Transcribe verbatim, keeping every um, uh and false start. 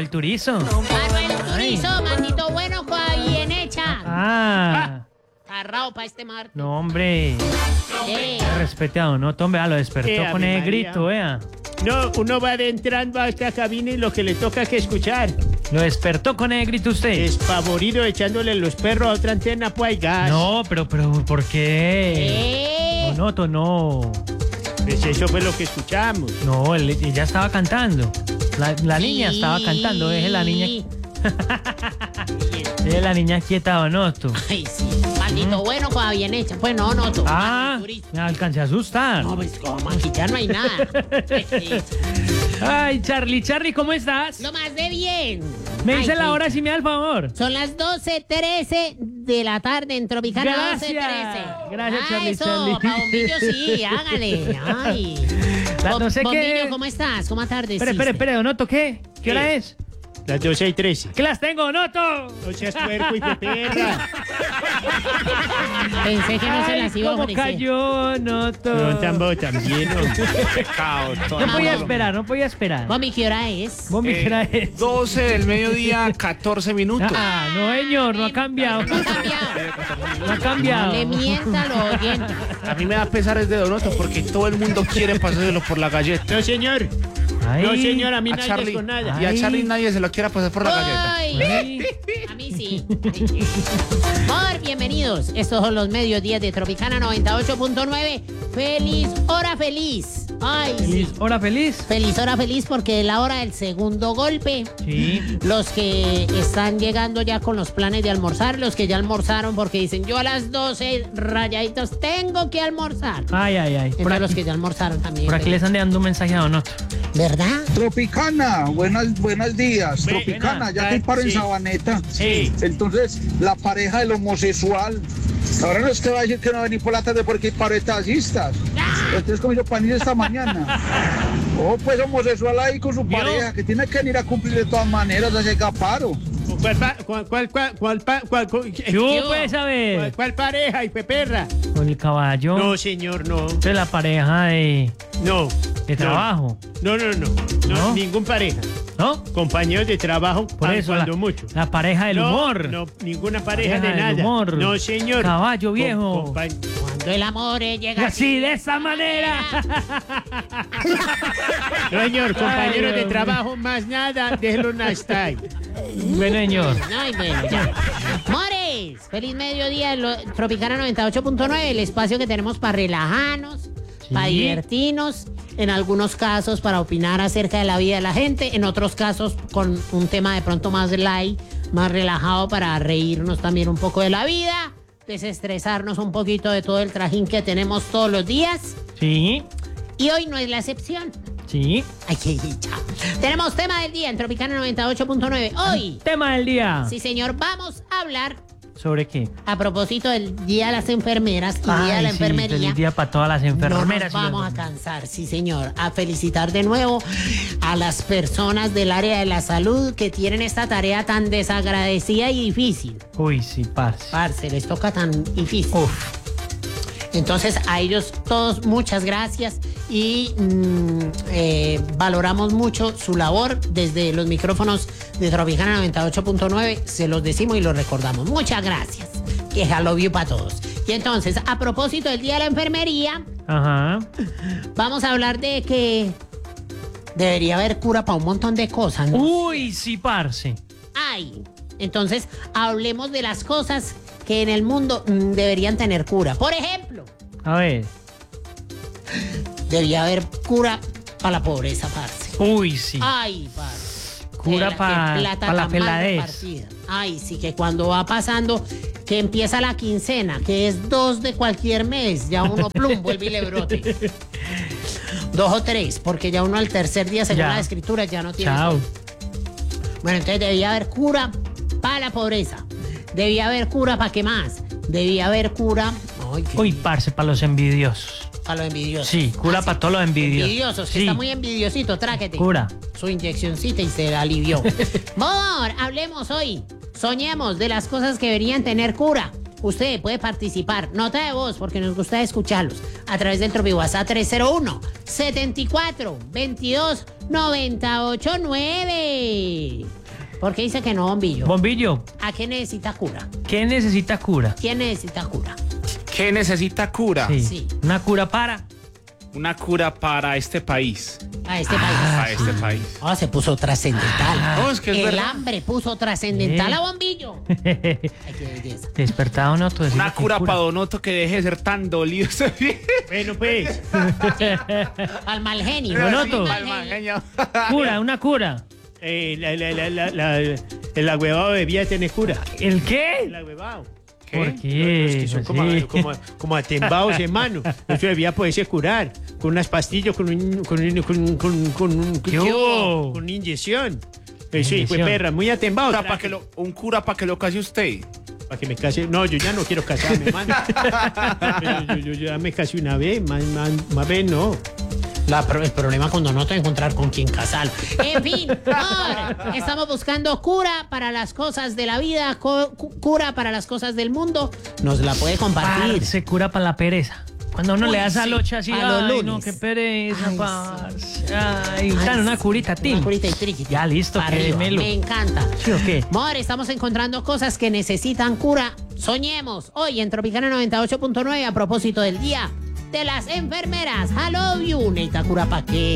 Manuel Turizo. Manuel Ay. Turizo, maldito bueno, coa bien hecha. Ah, Arrao pa' este martes. no, hombre. Eh, Respete a Donoto, vea, lo despertó Eh, con Ave el María. grito, vea. No, uno va entrando a esta cabina y lo que le toca que escuchar. Lo despertó con el grito usted. Despavorido echándole los perros a otra antena, pues hay gas. No, pero, pero, ¿por qué? eh. Donoto, no. Pues eso fue lo que escuchamos. No, él- ella estaba cantando. La, la niña Sí. estaba cantando, deje la niña. Deje la niña quieta, Donoto. Ay, sí. Maldito bueno, coa bien hecha. Pues no, no, tú. Ah, Manuel Turizo. me alcancé a asustar. No, pues como aquí ya no hay nada. Eh, Ay, Charlie, Charlie, ¿cómo estás? Lo más de bien. Me Ay, dice la sí. hora si me da el favor. Son las doce trece de la tarde en Tropicana. Gracias. doce trece. Gracias, Ah, Charlie, eso, Charlie. pa' Bombillo sí, hágale. Ay. La- Bom- no sé qué- Bombillo, ¿cómo estás? ¿Cómo tardes? Espere, espere, espere, Donoto, ¿qué? ¿Qué hora Eh. es? Las doce y trece. ¿Qué las tengo, Donoto? No seas puerco y perra. Pensé que no se Ay, las iba a ¿cómo ofrecer. cayó, Donoto? No, tampoco también. ¿no? No podía esperar, no podía esperar. Mami, ¿qué hora es? Vos me Eh, quieras eso. doce del mediodía, catorce minutos. Ah, no, señor, no ha cambiado. No ha cambiado. No ha No cambiado. le mienta a los oyentes. A mí me da pesares de Donoto porque todo el mundo quiere pasárselo por la galleta. No, señor. Ay. No, señor, a mí A nadie Charlie, con nada. y a Ay. Charlie nadie se lo quiere pasar por la galleta. Ay, Ay. a mí sí. Amor, bienvenidos. Estos son los mediodías de Tropicana noventa y ocho punto nueve. Feliz hora feliz. Ay, Feliz, sí. hora feliz. Feliz hora feliz porque es la hora del segundo golpe. Sí. Los que están llegando ya con los planes de almorzar, los que ya almorzaron porque dicen yo a las doce rayaditos tengo que almorzar. Ay, ay, ay. Por Entonces los aquí, que ya almorzaron también. por aquí les ande dando un mensaje a Donoto. ¿Verdad? Tropicana, buenas, buenos días. Buena, Tropicana, ya ah, te paro en sí. Sabaneta. Sí. Entonces, la pareja del homosexual. Ahora no es que va a decir que no va a venir por la tarde porque hay paro de taxistas. Entonces, como yo panís esta mañana. Oh, pues homosexual ahí con su ¿Vio? pareja, que tiene que venir a cumplir de todas maneras, hace paro. ¿Cuál, pa- cuál, cuál, cuál, cuál, pa- cuál, cuál, ¿Qué hubo, ¿Qué hubo? pues, a cuál- ver? cuál pareja y peperra? Con el caballo. No, señor, no. Esta es la pareja de, No. de No. trabajo, No, no, no. No, ¿No? ningún pareja. ¿no? Compañeros de trabajo, Por eso, la, cuando mucho. la pareja del no, humor. No, ninguna pareja, Pareja de del nada. humor. No, señor. Caballo Com- viejo. compañ- Cuando el amor eh, Y llega así, de esa manera. No, señor, compañeros de Dios trabajo, más nada, déjelo hasta ahí. Bueno, señor. Ay, bueno, ya. Mores, feliz mediodía en lo- Tropicana noventa y ocho punto nueve, el espacio que tenemos para relajarnos, Sí. para divertirnos, en algunos casos para opinar acerca de la vida de la gente, en otros casos con un tema de pronto más light, más relajado para reírnos también un poco de la vida, desestresarnos un poquito de todo el trajín que tenemos todos los días. Sí, Y hoy no es la excepción. sí. Ay, qué dicha. Tenemos tema del día en Tropicana noventa y ocho punto nueve. Hoy, Tema del día. sí señor, vamos a hablar ¿Sobre qué? a propósito del Día de las Enfermeras y Día de la Ay, sí, Enfermería. feliz día para todas las No enfermeras. nos y los- vamos a cansar, sí señor, a felicitar de nuevo a las personas del área de la salud que tienen esta tarea tan desagradecida y difícil. Uy, sí, parce. Parce, les toca tan difícil. Uf. Entonces a ellos todos muchas gracias y mm, eh, valoramos mucho su labor desde los micrófonos de Tropicana noventa y ocho punto nueve, se los decimos y los recordamos. Muchas gracias. Que jalobio para todos. Y entonces, a propósito del Día de la Enfermería, Ajá. vamos a hablar de que debería haber cura para un montón de cosas, ¿no? Uy, sí, parce. Ay, entonces hablemos de las cosas que en el mundo mm, deberían tener cura. Por ejemplo, A ver. debería haber cura para la pobreza, parce. Uy, sí. Ay, parce. Cura Qué pa- plata pa la tan mal peladez. repartida. Ay, sí, que cuando va pasando, que empieza la quincena, que es dos de cualquier mes, ya uno plum, vuelve y le brote. Dos o tres, porque ya uno al tercer día, según Ya. la escritura, ya no tiene. Chao. sueldo. Bueno, entonces debía haber cura para la pobreza. Debía haber cura para qué más. Debía haber cura. Ay, qué- Uy, parce, para los envidiosos. para los envidiosos. Sí, cura Ah, para todos los envidiosos. Envidiosos, que Sí. está muy envidiosito, tráquete. Cura. Su inyeccioncita y se alivió. Amor, hablemos hoy. Soñemos de las cosas que deberían tener cura. Usted puede participar. Nota de voz, porque nos gusta escucharlos. A través del Tropi WhatsApp tres cero uno, setenta y cuatro, veintidós, noventa y ocho, nueve. ¿Por qué dice que no, Bombillo? Bombillo, ¿A qué necesita cura? ¿qué necesita cura? ¿Quién necesita cura? ¿Qué necesita cura? Sí. Sí. Una cura para. Una cura para este país. A este Para país. este país. Ah, se puso trascendental. No, es que es El verdad. hambre puso trascendental Sí. a Bombillo. Ay, qué belleza. Despertado no, tú Una cura para Donoto que deje de ser tan dolido ese viejo. Bueno, pues. Al mal genio. Donoto. Al Al mal genio. mageño. Cura, una cura. Eh, la, la, la, la, la, el agüevado debía tener cura. ¿El qué? El agüevado. ¿Por Los qué? que son Pues como, sí. como, como atembados, hermano. Eso debía poderse curar. Con unas pastillas, con, un, con, un- con, con, con, un- ¿Qué hubo? con una inyección. Eh, sí, pues Inyección. perra, muy atembado. Cura pa' que lo- un cura para que lo case usted. Para que me case. No, yo ya no quiero casarme, hermano. yo, yo- yo ya me casé una vez, más, más, más vez no. La pro- el problema con Donoto es encontrar con quién casar. En fin, amor, estamos buscando cura para las cosas de la vida, co- cu- cura para las cosas del mundo. Nos la puede compartir. Se cura para la pereza. Cuando uno Uy, le da esa sí, locha así, a los ay, lunes. no, qué pereza, Ay, parce. Ay, Ay, tan, una sí. curita, Una Tim. curita y triqui. Ya, listo, Para arriba. quédemelo. Me encanta. ¿Sí o qué? Amor, estamos encontrando cosas que necesitan cura. Soñemos hoy en Tropicana noventa y ocho punto nueve a propósito del día de las enfermeras. I love you. Necesita cura para qué.